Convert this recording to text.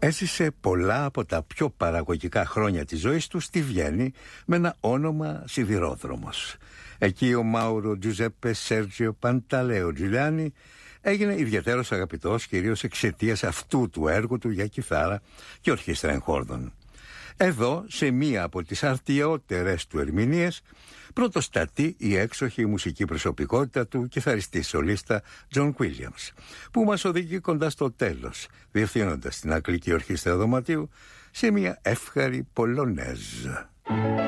Έζησε πολλά από τα πιο παραγωγικά χρόνια της ζωής του στη Βιέννη με ένα όνομα σιδηρόδρομος. Εκεί ο Μάουρο Τζουζέπε Σέρτζιο Πανταλέο Τζουλιάνι έγινε ιδιαίτερος αγαπητός κυρίως εξαιτίας αυτού του έργου του για κιθάρα και ορχήστρα εγχόρδων. Εδώ, σε μία από τις αρτιότερες του ερμηνείες, πρωτοστατεί η έξοχη μουσική προσωπικότητα του κιθαριστή σολίστα Τζον Βίλιαμς, που μας οδηγεί κοντά στο τέλος, διευθύνοντας την Αγγλική Ορχήστρα Δωματίου σε μία εύχαρη πολονέζ.